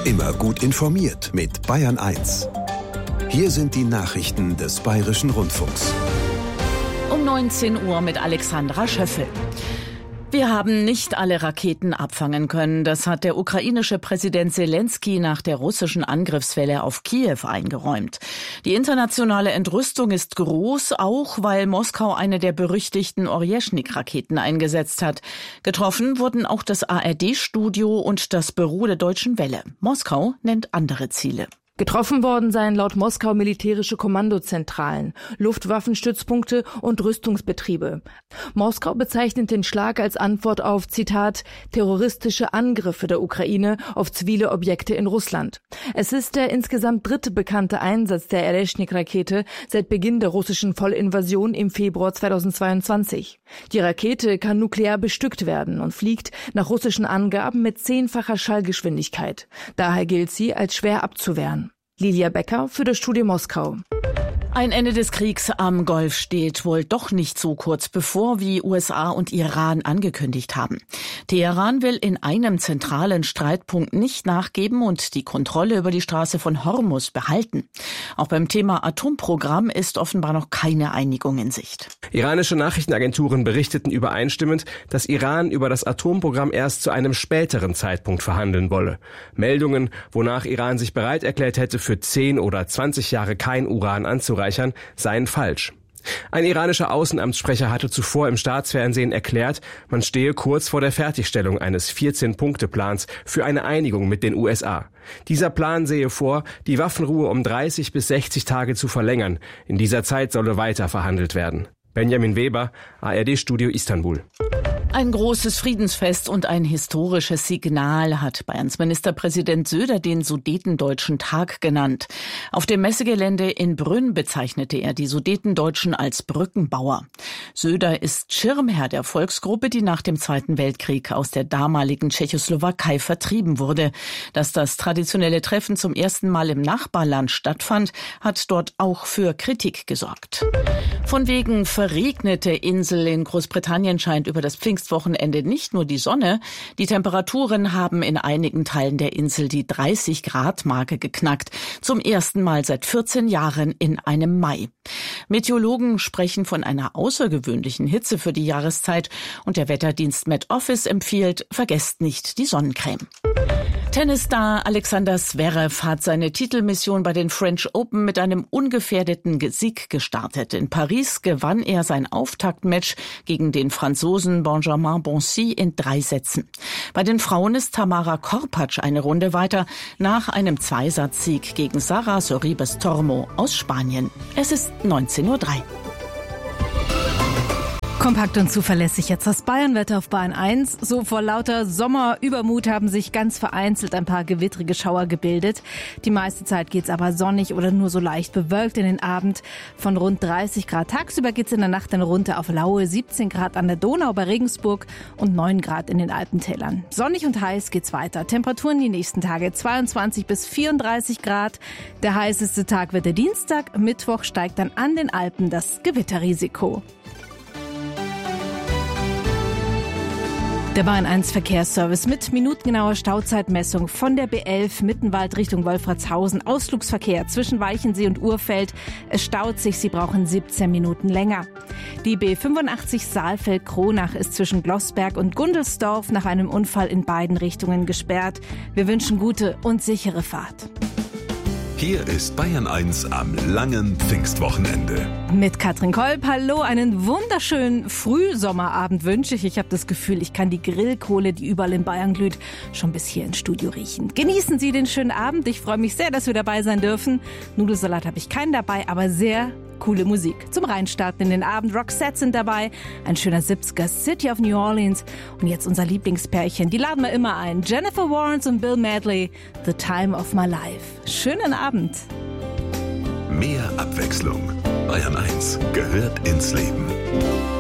Immer gut informiert mit Bayern 1. Hier sind die Nachrichten des Bayerischen Rundfunks. Um 19 Uhr mit Alexandra Schöffel. Wir haben nicht alle Raketen abfangen können. Das hat der ukrainische Präsident Selenskyj nach der russischen Angriffswelle auf Kiew eingeräumt. Die internationale Entrüstung ist groß, auch weil Moskau eine der berüchtigten Orjeschnik-Raketen eingesetzt hat. Getroffen wurden auch das ARD-Studio und das Büro der Deutschen Welle. Moskau nennt andere Ziele. Getroffen worden seien laut Moskau militärische Kommandozentralen, Luftwaffenstützpunkte und Rüstungsbetriebe. Moskau bezeichnet den Schlag als Antwort auf, Zitat, terroristische Angriffe der Ukraine auf zivile Objekte in Russland. Es ist der insgesamt dritte bekannte Einsatz der Orjeschnik-Rakete seit Beginn der russischen Vollinvasion im Februar 2022. Die Rakete kann nuklear bestückt werden und fliegt nach russischen Angaben mit 10-facher Schallgeschwindigkeit. Daher gilt sie als schwer abzuwehren. Lilia Becker für das Studio Moskau. Ein Ende des Kriegs am Golf steht wohl doch nicht so kurz bevor, wie USA und Iran angekündigt haben. Teheran will in einem zentralen Streitpunkt nicht nachgeben und die Kontrolle über die Straße von Hormuz behalten. Auch beim Thema Atomprogramm ist offenbar noch keine Einigung in Sicht. Iranische Nachrichtenagenturen berichteten übereinstimmend, dass Iran über das Atomprogramm erst zu einem späteren Zeitpunkt verhandeln wolle. Meldungen, wonach Iran sich bereit erklärt hätte, für 10 oder 20 Jahre kein Uran anzureichern, seien falsch. Ein iranischer Außenamtssprecher hatte zuvor im Staatsfernsehen erklärt, man stehe kurz vor der Fertigstellung eines 14-Punkte-Plans für eine Einigung mit den USA. Dieser Plan sehe vor, die Waffenruhe um 30 bis 60 Tage zu verlängern. In dieser Zeit solle weiter verhandelt werden. Benjamin Weber, ARD-Studio Istanbul. Ein großes Friedensfest und ein historisches Signal hat Bayerns Ministerpräsident Söder den Sudetendeutschen Tag genannt. Auf dem Messegelände in Brünn bezeichnete er die Sudetendeutschen als Brückenbauer. Söder ist Schirmherr der Volksgruppe, die nach dem Zweiten Weltkrieg aus der damaligen Tschechoslowakei vertrieben wurde. Dass das traditionelle Treffen zum ersten Mal im Nachbarland stattfand, hat dort auch für Kritik gesorgt. Von wegen verregnete Insel in Großbritannien scheint über das Pfingstwochenende nicht nur die Sonne. Die Temperaturen haben in einigen Teilen der Insel die 30-Grad-Marke geknackt. Zum ersten Mal seit 14 Jahren in einem Mai. Meteorologen sprechen von einer außergewöhnlichen Hitze für die Jahreszeit und der Wetterdienst Met Office empfiehlt, vergesst nicht die Sonnencreme. Tennisstar Alexander Zverev hat seine Titelmission bei den French Open mit einem ungefährdeten Sieg gestartet. In Paris gewann er sein Auftaktmatch gegen den Franzosen Benjamin Bonzi in 3 Sätzen. Bei den Frauen ist Tamara Korpatsch eine Runde weiter nach einem Zweisatzsieg gegen Sara Sorribes Tormo aus Spanien. Es ist 19:03 Uhr. Kompakt und zuverlässig jetzt das Bayernwetter auf Bayern 1. So vor lauter Sommerübermut haben sich ganz vereinzelt ein paar gewittrige Schauer gebildet. Die meiste Zeit geht's aber sonnig oder nur so leicht bewölkt in den Abend. Von rund 30 Grad tagsüber geht's in der Nacht dann runter auf laue 17 Grad an der Donau bei Regensburg und 9 Grad in den Alpentälern. Sonnig und heiß geht's weiter. Temperaturen die nächsten Tage 22 bis 34 Grad. Der heißeste Tag wird der Dienstag. Mittwoch steigt dann an den Alpen das Gewitterrisiko. Der Bayern 1 Verkehrsservice mit minutengenauer Stauzeitmessung von der B11 Mittenwald Richtung Wolfratshausen. Ausflugsverkehr zwischen Weichensee und Urfeld. Es staut sich, Sie brauchen 17 Minuten länger. Die B85 Saalfeld-Kronach ist zwischen Glossberg und Gundelsdorf nach einem Unfall in beiden Richtungen gesperrt. Wir wünschen gute und sichere Fahrt. Hier ist Bayern 1 am langen Pfingstwochenende. Mit Katrin Kolb, hallo, einen wunderschönen Frühsommerabend wünsche ich. Ich habe das Gefühl, ich kann die Grillkohle, die überall in Bayern glüht, schon bis hier ins Studio riechen. Genießen Sie den schönen Abend. Ich freue mich sehr, dass wir dabei sein dürfen. Nudelsalat habe ich keinen dabei, aber sehr coole Musik. Zum Reinstarten in den Abend. Roxette sind dabei. Ein schöner 70er City of New Orleans. Und jetzt unser Lieblingspärchen. Die laden wir immer ein. Jennifer Warnes und Bill Medley. The Time of My Life. Schönen Abend. Mehr Abwechslung. Bayern 1 gehört ins Leben.